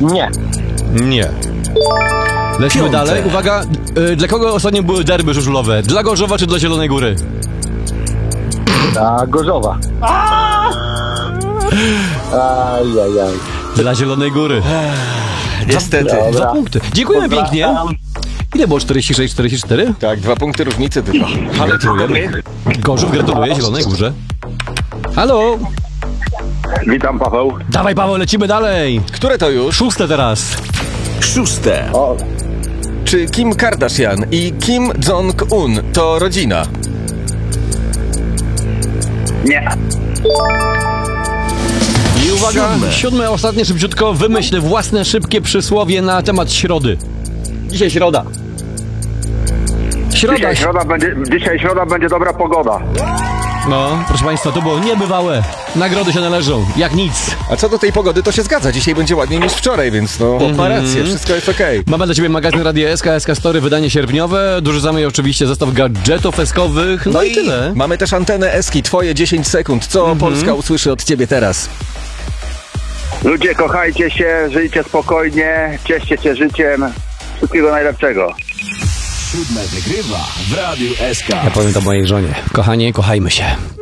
Nie. Nie. Lecimy Piąte. dalej. Uwaga, dla kogo ostatnio były derby żużlowe? Dla Gorzowa czy dla Zielonej Góry? A Gorzowa. Ajajaj. Dla Zielonej Góry. Niestety. Dobra. 2 punkty. Dziękujemy pięknie. Ile było? 46, 44? Tak, 2 punkty różnicy tylko. Gratulujemy. Gorzów gratuluje Zielonej Górze. Halo? Witam, Paweł. Dawaj, Paweł, lecimy dalej. Które to już? 6 teraz. 6. O, Czy Kim Kardashian i Kim Jong-un to rodzina? nie. I uwaga, 7, ostatnie szybciutko. Wymyśl własne szybkie przysłowie na temat środy. Dzisiaj środa. Środa. Dzisiaj środa będzie dobra pogoda. No, proszę Państwa, to było niebywałe. Nagrody się należą, jak nic. A co do tej pogody, to się zgadza. Dzisiaj będzie ładniej niż wczoraj, więc no, ma rację, wszystko jest okej. Mamy dla Ciebie magazyn Radia SK, SK Story, wydanie sierpniowe. Dorzucamy oczywiście zestaw gadżetów eskowych. No i tyle. Mamy też antenę Eski, twoje 10 sekund. Co Polska usłyszy od ciebie teraz? Ludzie, kochajcie się, żyjcie spokojnie, cieszcie się życiem. Wszystkiego najlepszego. 7 wygrywa w Radiu SK. Ja powiem to mojej żonie. Kochanie, kochajmy się.